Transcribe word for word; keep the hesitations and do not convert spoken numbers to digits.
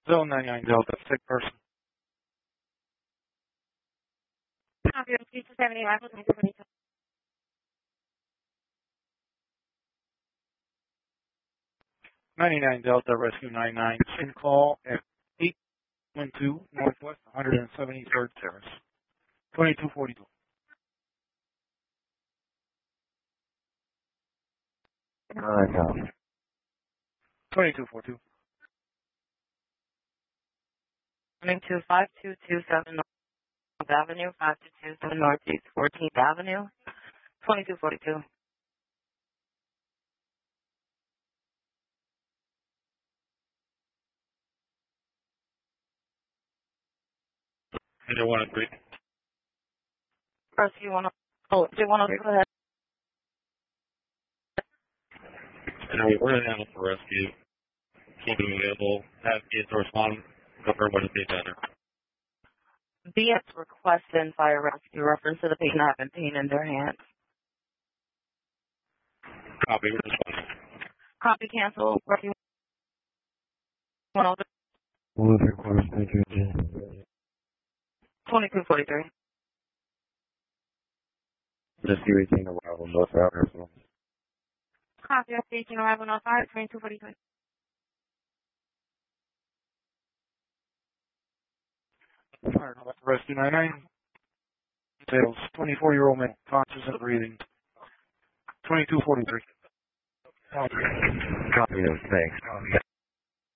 Zone ninety-nine Delta, sick person. Copy of two seventy arrival, twenty-two forty-two. ninety-nine Delta, rescue ninety-nine, same call at eight one two Northwest one hundred seventy-third Terrace, twenty-two forty-two. Alright, now. twenty-two forty-two. Coming to five two two seven North Avenue, five two two seven Northeast fourteenth Avenue, twenty-two forty-two. And they want to agree. Rescue one, oh, do you want to go ahead? And we're going to handle for rescue. Keep it available. Have kids to respond. Confirm what is being done. B S request and fire rescue reference to the patient having pain in their hands. Copy. We're responding. Copy cancel. Rescue one over. Move request, thank you, Jim. twenty-two forty-three. Rescue eighteen arrival, North Avenue. Copy of station arrival on fire, twenty-two forty-three. Fire, rescue ninety-nine. Details, twenty-four-year-old man, conscious and breathing. twenty-two forty-three. Copy of, thanks.